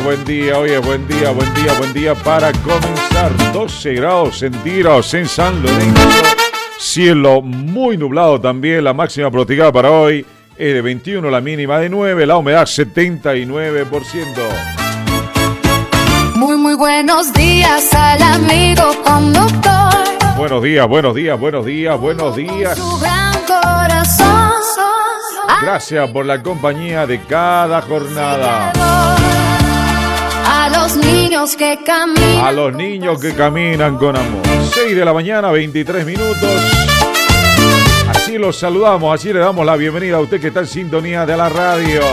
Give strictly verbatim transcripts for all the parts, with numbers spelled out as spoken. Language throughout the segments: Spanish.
es buen día, hoy es buen día, buen día, buen día para comenzar. doce grados centígrados en San Lorenzo. Cielo muy nublado también, la máxima pronosticada para hoy es de veintiuno, la mínima de nueve, la humedad setenta y nueve por ciento. Muy, muy buenos días al amigo conductor. Buenos días, buenos días, buenos días, buenos días. Su gran corazón. Gracias por la compañía de cada jornada. A los niños que caminan. A los niños que caminan con amor. seis de la mañana, veintitrés minutos. Así los saludamos, así le damos la bienvenida a usted que está en sintonía de la radio.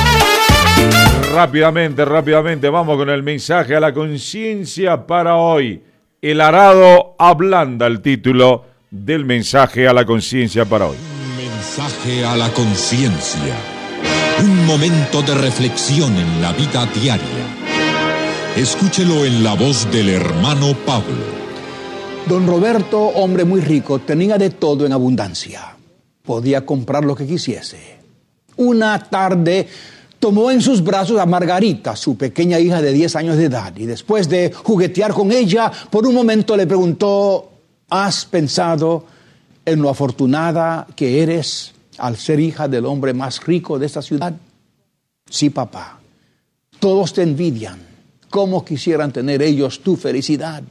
Rápidamente, rápidamente, vamos con el mensaje a la conciencia para hoy. El arado ablanda, el título del mensaje a la conciencia para hoy. Mensaje a la conciencia. Un momento de reflexión en la vida diaria. Escúchelo en la voz del hermano Pablo. Don Roberto, hombre muy rico, tenía de todo en abundancia. Podía comprar lo que quisiese. Una tarde tomó en sus brazos a Margarita, su pequeña hija de diez años de edad, y después de juguetear con ella, por un momento le preguntó: ¿has pensado en lo afortunada que eres al ser hija del hombre más rico de esta ciudad? Sí, papá. Todos te envidian. ¿Cómo quisieran tener ellos tu felicidad?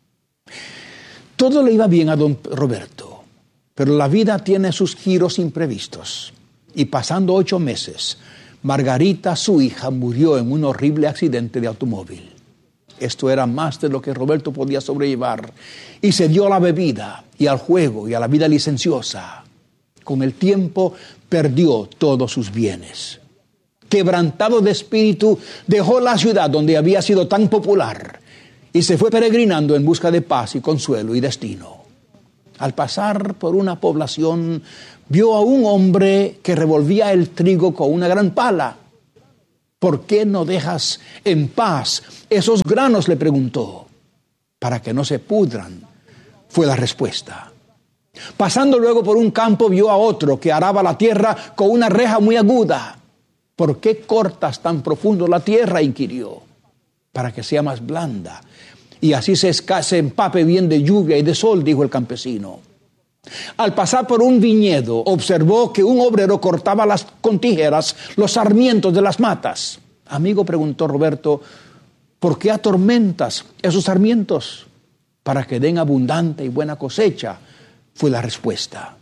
Todo le iba bien a don Roberto, pero la vida tiene sus giros imprevistos. Y pasando ocho meses, Margarita, su hija, murió en un horrible accidente de automóvil. Esto era más de lo que Roberto podía sobrellevar y se dio a la bebida y al juego y a la vida licenciosa. Con el tiempo perdió todos sus bienes. Quebrantado de espíritu, dejó la ciudad donde había sido tan popular y se fue peregrinando en busca de paz y consuelo y destino. Al pasar por una población, vio a un hombre que revolvía el trigo con una gran pala. ¿Por qué no dejas en paz esos granos?, le preguntó. Para que no se pudran, fue la respuesta. Pasando luego por un campo, vio a otro que araba la tierra con una reja muy aguda. ¿Por qué cortas tan profundo la tierra?, inquirió. Para que sea más blanda y así se, se empape bien de lluvia y de sol, dijo el campesino. Al pasar por un viñedo, observó que un obrero cortaba las, con tijeras los sarmientos de las matas. Amigo, preguntó Roberto, ¿por qué atormentas esos sarmientos? Para que den abundante y buena cosecha, fue la respuesta.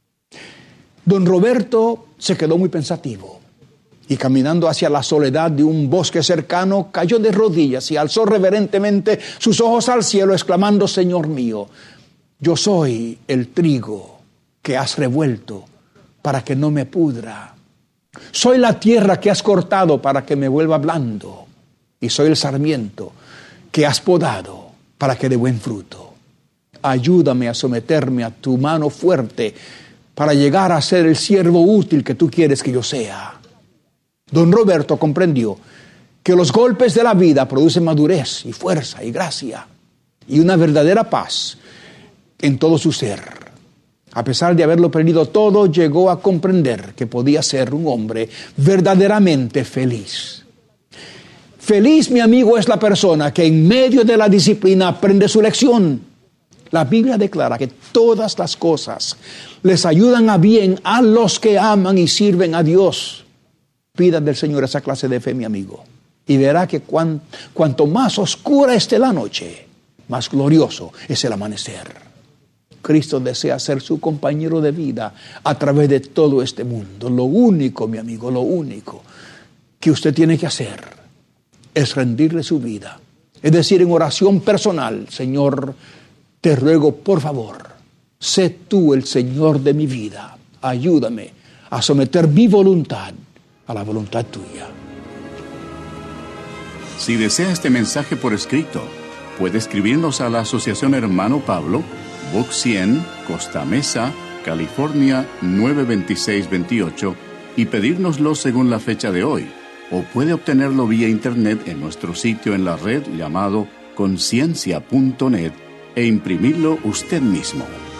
Don Roberto se quedó muy pensativo y caminando hacia la soledad de un bosque cercano, cayó de rodillas y alzó reverentemente sus ojos al cielo, exclamando: Señor mío, yo soy el trigo que has revuelto para que no me pudra. Soy la tierra que has cortado para que me vuelva blando. Y soy el sarmiento que has podado para que dé buen fruto. Ayúdame a someterme a tu mano fuerte para llegar a ser el siervo útil que tú quieres que yo sea. Don Roberto comprendió que los golpes de la vida producen madurez y fuerza y gracia y una verdadera paz en todo su ser. A pesar de haberlo perdido todo, llegó a comprender que podía ser un hombre verdaderamente feliz. Feliz, mi amigo, es la persona que en medio de la disciplina aprende su lección. La Biblia declara que todas las cosas les ayudan a bien a los que aman y sirven a Dios. Pida del Señor esa clase de fe, mi amigo, y verá que cuan, cuanto más oscura esté la noche, más glorioso es el amanecer. Cristo desea ser su compañero de vida a través de todo este mundo. Lo único, mi amigo, lo único que usted tiene que hacer es rendirle su vida. Es decir, en oración personal: Señor, te ruego, por favor, sé tú el Señor de mi vida. Ayúdame a someter mi voluntad a la voluntad tuya. Si desea este mensaje por escrito, puede escribirnos a la Asociación Hermano Pablo, Box cien, Costa Mesa, California nueve veintiséis veintiocho, y pedírnoslo según la fecha de hoy, o puede obtenerlo vía internet en nuestro sitio en la red llamado conciencia punto net e imprimirlo usted mismo.